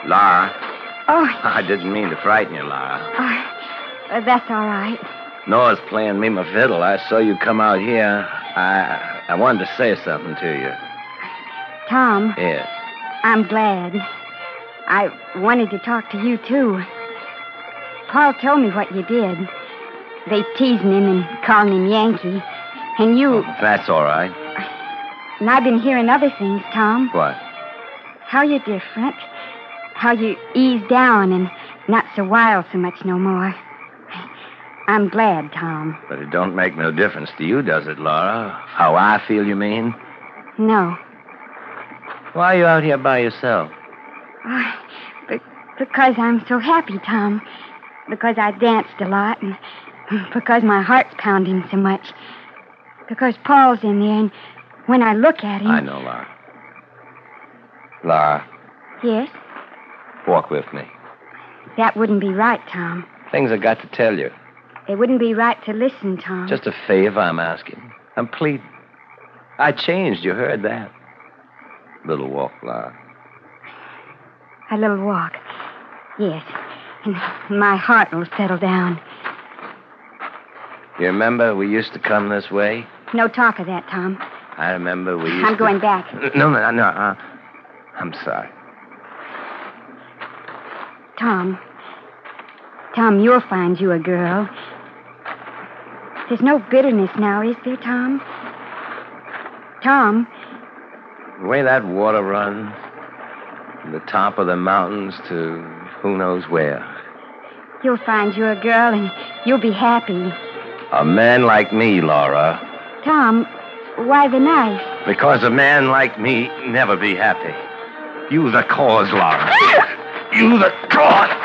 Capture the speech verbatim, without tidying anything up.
Laura. Oh. I didn't mean to frighten you, Laura. Uh, uh, that's all right. Noah's playing me my fiddle. I saw you come out here. I I wanted to say something to you. Tom. Yes. I'm glad. I wanted to talk to you, too. Paul told me what you did. They teasing him and calling him Yankee. And you... Oh, that's all right. And I've been hearing other things, Tom. What? How you're different. How you ease down and not so wild so much no more. I'm glad, Tom. But it don't make no difference to you, does it, Laura? How I feel, you mean? No. Why are you out here by yourself? Oh, be- because I'm so happy, Tom. Because I danced a lot and because my heart's pounding so much. Because Paul's in there and when I look at him... I know, Laura. Laura. Yes? Walk with me. That wouldn't be right, Tom. Things I got to tell you. It wouldn't be right to listen, Tom. Just a favor I'm asking. I'm pleading. I changed, you heard that. Little walk, Laura. A little walk. Yes. And my heart will settle down. You remember we used to come this way? No talk of that, Tom. I remember we used I'm to... going back. No, no, no. Uh, I'm sorry. Tom. Tom, you'll find you a girl. There's no bitterness now, is there, Tom? Tom. The way that water runs, from the top of the mountains to who knows where. You'll find you a girl and you'll be happy. A man like me, Laura. Tom, why the knife? Because a man like me never be happy. You the cause, Laura. You the cause.